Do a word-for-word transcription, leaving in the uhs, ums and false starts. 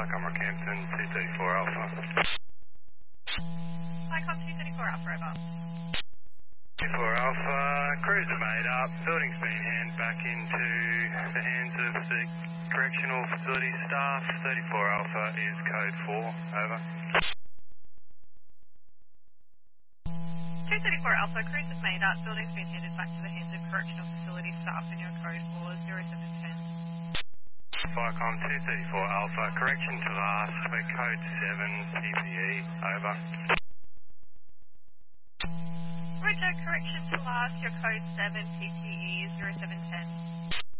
Icon Rockhampton, two thirty-four Alpha. Icon two thirty-four Alpha, over. two thirty-four Alpha, crews are made up, building's been handed back into the hands of the correctional facility staff. thirty-four Alpha is code four, over. two thirty-four Alpha, crews is made up, building's been handed back to the hands of correctional facility staff in your code four, zero seven ten. Icon two thirty-four Alpha, correction to last, we're code seven, P P E, over. Roger, correction to last, your code seven, P T E, zero seven ten.